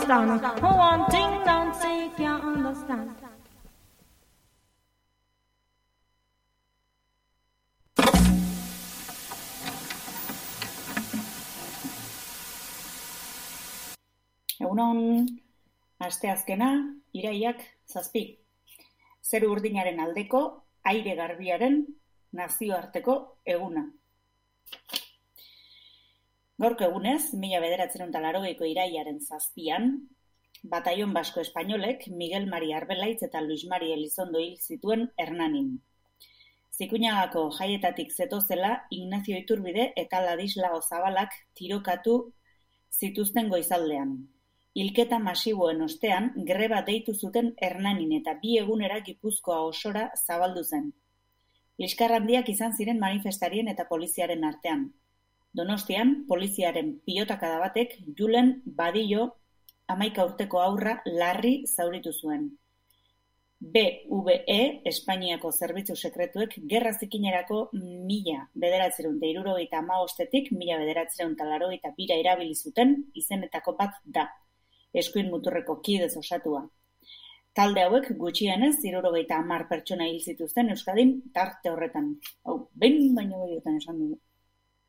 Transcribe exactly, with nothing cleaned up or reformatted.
understand. One thing Nancy can't understand. Egunon, asteazkena, iraiak zazpi. Zeru urdinaren aldeko, aire garbiaren nazioarteko eguna. Gaurko egunez, mila bederatziehun eta laurogeiko iraiaren zazpian, Batallon Basko Espainolek Miguel Mari Arbelaitz eta Luis Mari Elizondo hil zituen Hernanin. Zikuñagako jaietatik zetozela Ignacio Iturbide eta Ladislao Zabalak tirokatu zituzten goizaldean. Hilketa masiboen ostean, greba deitu zuten Hernanin eta bi egunera Gipuzkoa osora zabaldu zen. Liskar handiak izan ziren manifestarien eta poliziaren artean. Donostian, poliziaren pilotakada batek Julen Badillo hamaika urteko haurra larri zauritu zuen. B V E, Espainiako zerbitzu sekretuek, gerra zikinerako mila bederatziehun eta hirurogeita hamabostetik mila bederatziehun eta laurogeita bira erabili zuten izenetako bat da. Eskuin muturreko kidez osatua. Talde hauek gutxienez hirurogeita hamar pertsona hil zituzten Euskadin tarte horretan. Hau, behin baino gehiotan esan dugu.